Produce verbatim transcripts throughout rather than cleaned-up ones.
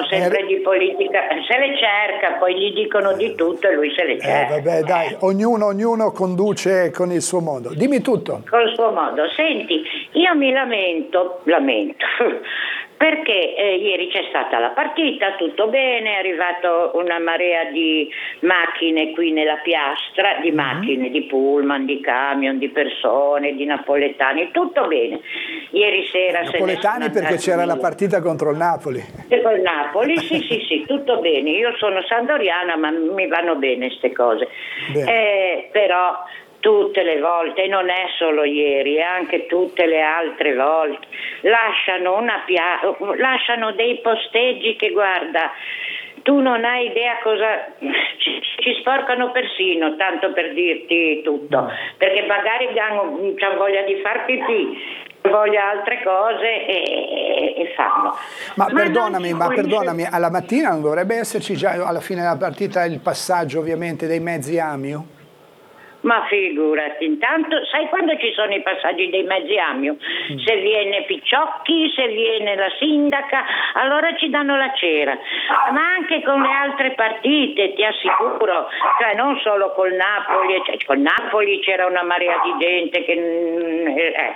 sempre eh, di politica, se le cerca, poi gli dicono di tutto e lui se le cerca. Eh, vabbè, dai, ognuno, ognuno conduce con il suo modo. Dimmi tutto. Col suo modo. Senti, io mi lamento, lamento, perché eh, ieri c'è stata la partita, tutto bene, è arrivata una marea di macchine qui nella piastra, di macchine, di pullman, di camion, di persone, di napoletani, tutto bene. Ieri sera Napoletani se ne perché c'era la partita contro il Napoli. Col Napoli, sì, sì, sì, tutto bene. Io sono sandoriana, ma mi vanno bene queste cose. Eh, però tutte le volte, e non è solo ieri, è anche tutte le altre volte, lasciano, una pia- lasciano dei posteggi che, guarda, tu non hai idea cosa ci, ci sporcano persino, tanto per dirti tutto, perché magari hanno, hanno voglia di far pipì, voglia altre cose e, e, e fanno. Ma, ma perdonami, ma pulisce... perdonami, alla mattina non dovrebbe esserci già alla fine della partita il passaggio ovviamente dei mezzi Amio? Ma figurati, intanto sai quando ci sono i passaggi dei mezzi Amio? Mm. Se viene Picciocchi, se viene la sindaca, allora ci danno la cera. Ma anche con le altre partite, ti assicuro, cioè non solo col Napoli, cioè, col Napoli c'era una marea di gente che... Eh,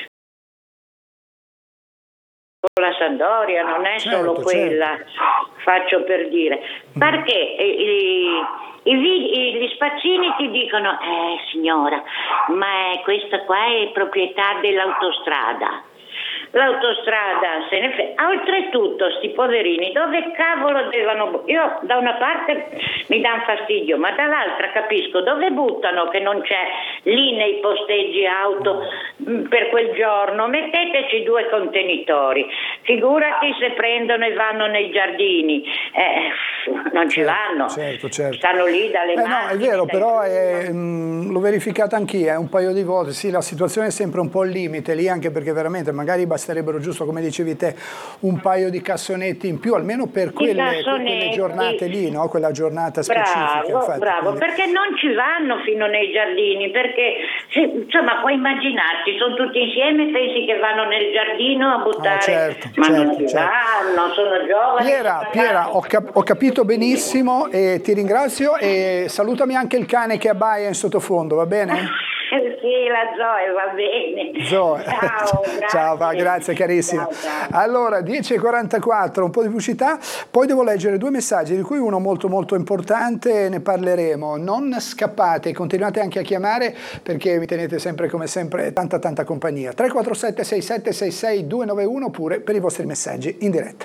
la Sampdoria non è certo, solo quella, certo. Faccio per dire, perché i, i, i, gli spazzini ti dicono eh signora, ma questa qua è proprietà dell'autostrada. L'autostrada se ne fe... oltretutto sti poverini dove cavolo devono, io da una parte mi danno fastidio, ma dall'altra capisco dove buttano che non c'è lì nei posteggi auto per quel giorno, metteteci due contenitori, figurati se prendono e vanno nei giardini, eh, non ci certo, vanno, certo, certo. stanno lì dalle eh, macchine. No, è vero, però è, mh, l'ho verificato anch'io eh, un paio di volte, sì, la situazione è sempre un po' al limite lì, anche perché veramente magari basterebbero giusto, come dicevi te, un paio di cassonetti in più, almeno per quelle, quelle giornate lì, no? Quella giornata specifica. Bravo, infatti, bravo, quindi... perché non ci vanno fino nei giardini, perché se, insomma puoi immaginarti, sono tutti insieme, pensi che vanno nel giardino a buttare, oh, certo, ma certo, non ci certo. vanno, sono giovani. Piera, Piera ho, cap- ho capito benissimo e ti ringrazio e salutami anche il cane che abbaia in sottofondo, va bene? Sì, la Zoe, va bene. Zoe. Ciao, grazie. Ciao, va, grazie carissima. Ciao, ciao. Allora, dieci e quarantaquattro, un po' di pubblicità, poi devo leggere due messaggi, di cui uno molto molto importante, ne parleremo. Non scappate, continuate anche a chiamare perché mi tenete sempre come sempre tanta tanta compagnia. tre quattro sette sei sette sei sei due nove uno oppure per i vostri messaggi in diretta.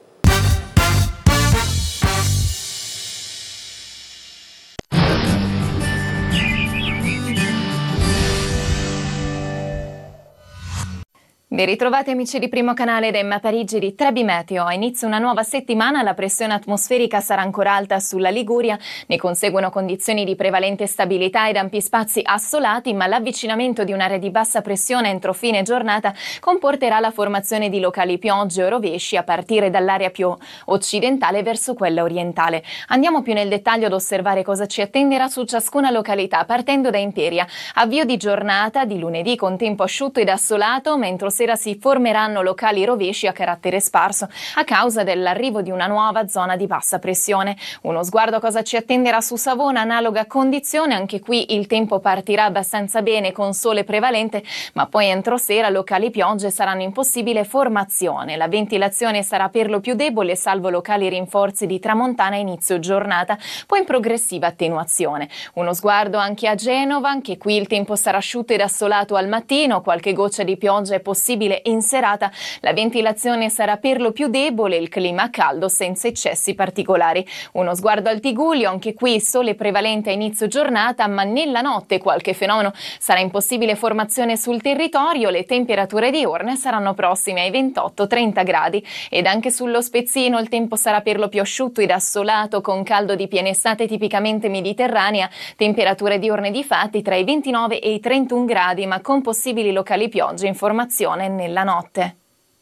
Ben ritrovati amici di Primo Canale da Emma Parigi di Trebi Meteo. A inizio una nuova settimana la pressione atmosferica sarà ancora alta sulla Liguria, ne conseguono condizioni di prevalente stabilità ed ampi spazi assolati, ma l'avvicinamento di un'area di bassa pressione entro fine giornata comporterà la formazione di locali piogge o rovesci a partire dall'area più occidentale verso quella orientale. Andiamo più nel dettaglio ad osservare cosa ci attenderà su ciascuna località, partendo da Imperia. Avvio di giornata di lunedì con tempo asciutto ed assolato, mentre sera si formeranno locali rovesci a carattere sparso a causa dell'arrivo di una nuova zona di bassa pressione. Uno sguardo a cosa ci attenderà su Savona, analoga condizione, anche qui il tempo partirà abbastanza bene con sole prevalente, ma poi entro sera locali piogge saranno in possibile formazione. La ventilazione sarà per lo più debole, salvo locali rinforzi di tramontana a inizio giornata, poi in progressiva attenuazione. Uno sguardo anche a Genova, anche qui il tempo sarà asciutto ed assolato al mattino, qualche goccia di pioggia è possibile in serata, la ventilazione sarà per lo più debole, il clima caldo senza eccessi particolari. Uno sguardo al Tigullio, anche qui sole prevalente a inizio giornata, ma nella notte qualche fenomeno sarà in possibile formazione sul territorio, le temperature diurne saranno prossime ai ventotto trenta gradi ed anche sullo Spezzino il tempo sarà per lo più asciutto ed assolato con caldo di piena estate tipicamente mediterranea, temperature diurne di fatti tra i ventinove e i trentuno gradi, ma con possibili locali piogge in formazione nella notte.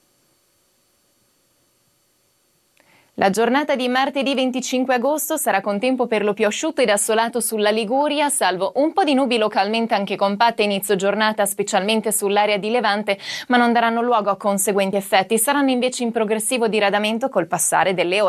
La giornata di martedì venticinque agosto sarà con tempo per lo più asciutto ed assolato sulla Liguria, salvo un po' di nubi localmente anche compatte inizio giornata, specialmente sull'area di Levante, ma non daranno luogo a conseguenti effetti, saranno invece in progressivo diradamento col passare delle ore.